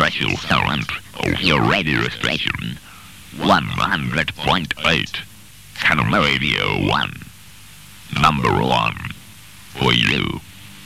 special talent of your radio station, 100.8, Canada Radio 1, number 1, for you.